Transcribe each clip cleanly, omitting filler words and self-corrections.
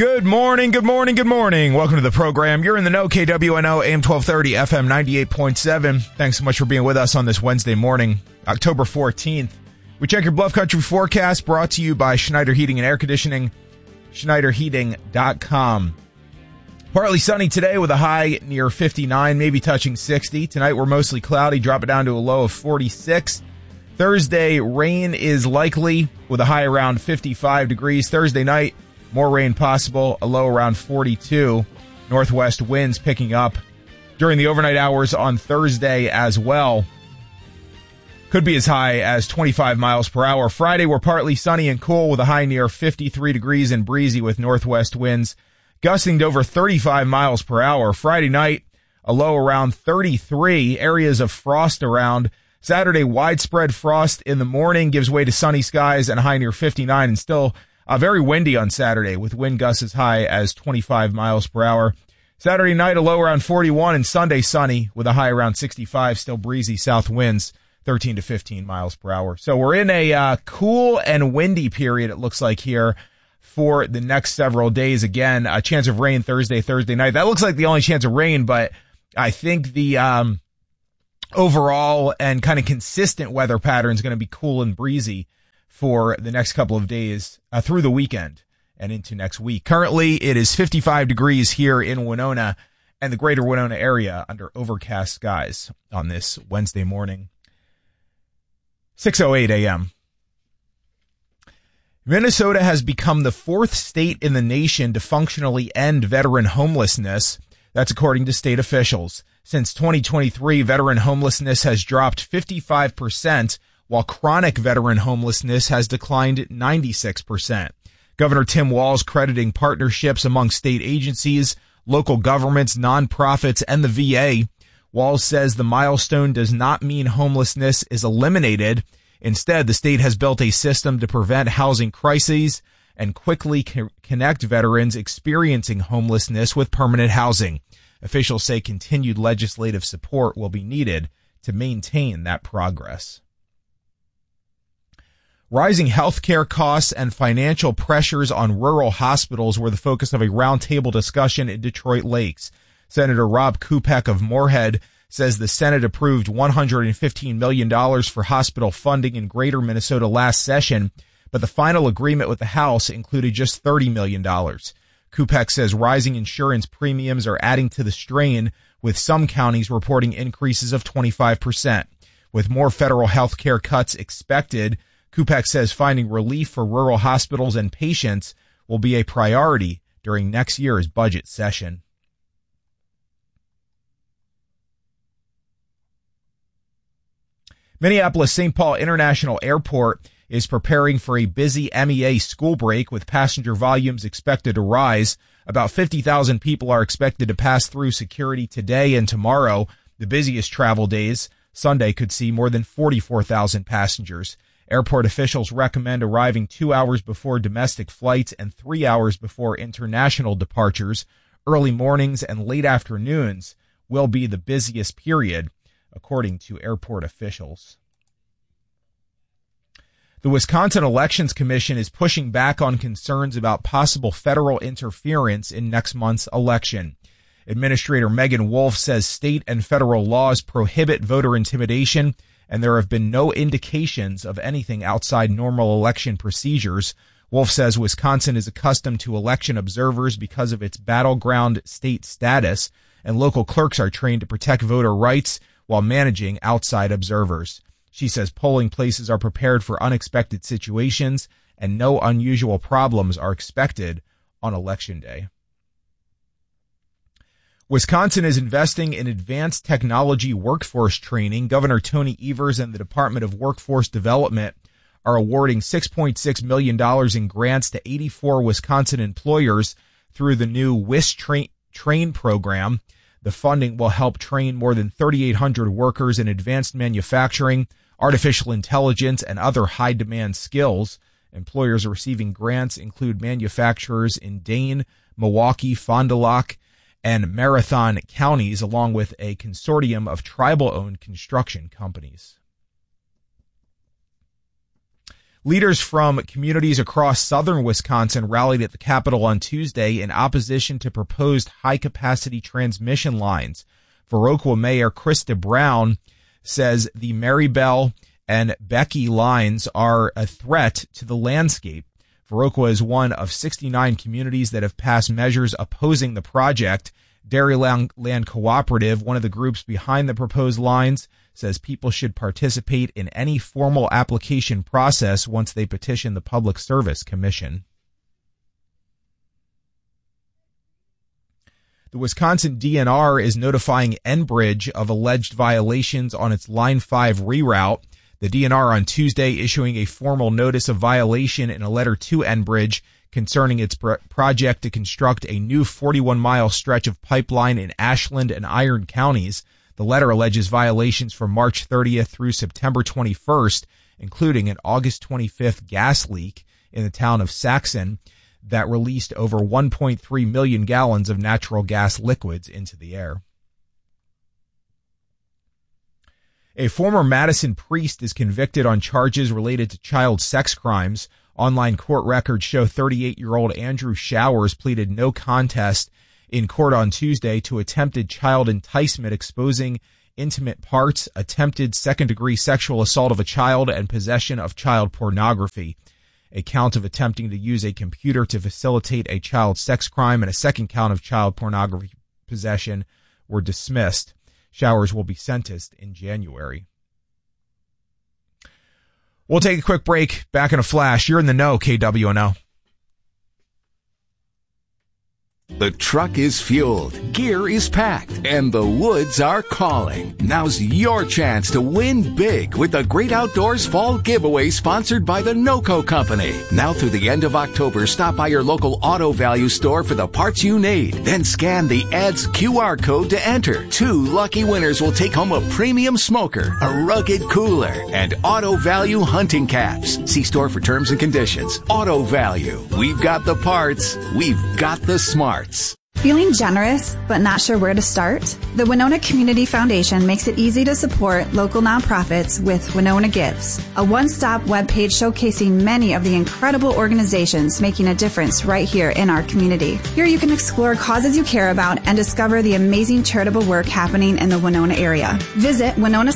Good morning, good morning, good morning. Welcome to the program. You're in the know, KWNO, AM 1230, FM 98.7. Thanks so much for being with us on this Wednesday morning, October 14th. We check your Bluff Country forecast, brought to you by Schneider Heating and Air Conditioning, SchneiderHeating.com. Partly sunny today with a high near 59, maybe touching 60. Tonight we're mostly cloudy, drop it down to a low of 46. Thursday, rain is likely with a high around 55 degrees. Thursday night, more rain possible, a low around 42. Northwest winds picking up during the overnight hours on Thursday as well. Could be as high as 25 miles per hour. Friday, we're partly sunny and cool with a high near 53 degrees and breezy with northwest winds gusting to over 35 miles per hour. Friday night, a low around 33. Areas of frost around. Saturday, widespread frost in the morning gives way to sunny skies and a high near 59, and still very windy on Saturday with wind gusts as high as 25 miles per hour. Saturday night, a low around 41, and Sunday sunny with a high around 65, still breezy south winds 13 to 15 miles per hour. So we're in a cool and windy period, it looks like, here for the next several days. Again, a chance of rain Thursday night. That looks like the only chance of rain, but I think the overall and kind of consistent weather pattern is going to be cool and breezy for the next couple of days through the weekend and into next week. Currently, it is 55 degrees here in Winona and the greater Winona area under overcast skies on this Wednesday morning. 6:08 a.m. Minnesota has become the fourth state in the nation to functionally end veteran homelessness. That's according to state officials. Since 2023, veteran homelessness has dropped 55%, while chronic veteran homelessness has declined 96%. Governor Tim Walz crediting partnerships among state agencies, local governments, nonprofits, and the VA. Walz says the milestone does not mean homelessness is eliminated. Instead, the state has built a system to prevent housing crises and quickly connect veterans experiencing homelessness with permanent housing. Officials say continued legislative support will be needed to maintain that progress. Rising healthcare costs and financial pressures on rural hospitals were the focus of a roundtable discussion in Detroit Lakes. Senator Rob Kupek of Moorhead says the Senate approved $115 million for hospital funding in greater Minnesota last session, but the final agreement with the House included just $30 million. Kupek says rising insurance premiums are adding to the strain, with some counties reporting increases of 25%. With more federal health care cuts expected, Kupek says finding relief for rural hospitals and patients will be a priority during next year's budget session. Minneapolis-St. Paul International Airport is preparing for a busy MEA school break with passenger volumes expected to rise. About 50,000 people are expected to pass through security today and tomorrow, the busiest travel days. Sunday could see more than 44,000 passengers. Airport officials recommend arriving 2 hours before domestic flights and 3 hours before international departures. Early mornings and late afternoons will be the busiest period, according to airport officials. The Wisconsin Elections Commission is pushing back on concerns about possible federal interference in next month's election. Administrator Megan Wolf says state and federal laws prohibit voter intimidation, and there have been no indications of anything outside normal election procedures. Wolf says Wisconsin is accustomed to election observers because of its battleground state status, and local clerks are trained to protect voter rights while managing outside observers. She says polling places are prepared for unexpected situations, and no unusual problems are expected on Election Day. Wisconsin is investing in advanced technology workforce training. Governor Tony Evers and the Department of Workforce Development are awarding $6.6 million in grants to 84 Wisconsin employers through the new WIS Train program. The funding will help train more than 3,800 workers in advanced manufacturing, artificial intelligence, and other high-demand skills. Employers receiving grants include manufacturers in Dane, Milwaukee, Fond du Lac, and Marathon counties, along with a consortium of tribal-owned construction companies. Leaders from communities across southern Wisconsin rallied at the Capitol on Tuesday in opposition to proposed high-capacity transmission lines. Viroqua Mayor Krista Brown says the Marybelle and Becky lines are a threat to the landscape. Viroqua is one of 69 communities that have passed measures opposing the project. Dairyland Cooperative, one of the groups behind the proposed lines, says people should participate in any formal application process once they petition the Public Service Commission. The Wisconsin DNR is notifying Enbridge of alleged violations on its Line 5 reroute. The DNR on Tuesday issuing a formal notice of violation in a letter to Enbridge concerning its project to construct a new 41-mile stretch of pipeline in Ashland and Iron counties. The letter alleges violations from March 30th through September 21st, including an August 25th gas leak in the town of Saxon that released over 1.3 million gallons of natural gas liquids into the air. A former Madison priest is convicted on charges related to child sex crimes. Online court records show 38-year-old Andrew Showers pleaded no contest in court on Tuesday to attempted child enticement, exposing intimate parts, attempted second-degree sexual assault of a child, and possession of child pornography. A count of attempting to use a computer to facilitate a child sex crime and a second count of child pornography possession were dismissed. Showers will be sentenced in January. We'll take a quick break. Back in a flash. You're in the know, KWNO. The truck is fueled, gear is packed, and the woods are calling. Now's your chance to win big with the Great Outdoors Fall Giveaway sponsored by the NOCO Company. Now through the end of October, stop by your local Auto Value store for the parts you need. Then scan the ad's QR code to enter. 2 lucky winners will take home a premium smoker, a rugged cooler, and Auto Value hunting caps. See store for terms and conditions. Auto Value. We've got the parts. We've got the smarts. Feeling generous but not sure where to start? The Winona Community Foundation makes it easy to support local nonprofits with Winona Gives, a one-stop webpage showcasing many of the incredible organizations making a difference right here in our community. Here you can explore causes you care about and discover the amazing charitable work happening in the Winona area. Visit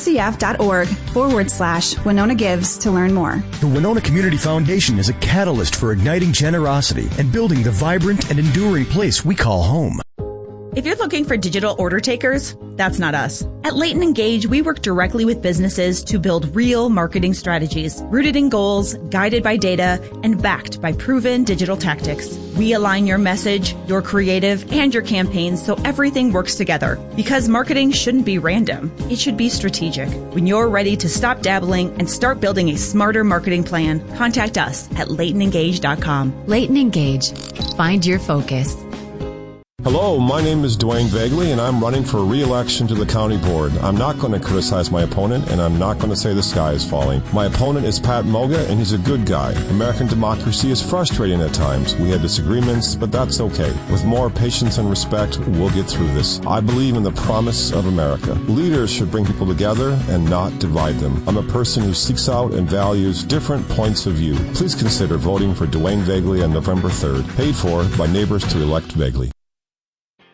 winonacf.org/Winona Gives to learn more. The Winona Community Foundation is a catalyst for igniting generosity and building the vibrant and enduring place we call home. If you're looking for digital order takers, that's not us. At Leighton Engage, we work directly with businesses to build real marketing strategies, rooted in goals, guided by data, and backed by proven digital tactics. We align your message, your creative, and your campaigns so everything works together. Because marketing shouldn't be random. It should be strategic. When you're ready to stop dabbling and start building a smarter marketing plan, contact us at LeightonEngage.com. Leighton Engage. Find your focus. Hello, my name is Dwayne Vagley, and I'm running for re-election to the county board. I'm not going to criticize my opponent, and I'm not going to say the sky is falling. My opponent is Pat Moga, and he's a good guy. American democracy is frustrating at times. We have disagreements, but that's okay. With more patience and respect, we'll get through this. I believe in the promise of America. Leaders should bring people together and not divide them. I'm a person who seeks out and values different points of view. Please consider voting for Dwayne Vagley on November 3rd, paid for by Neighbors to Elect Vagley.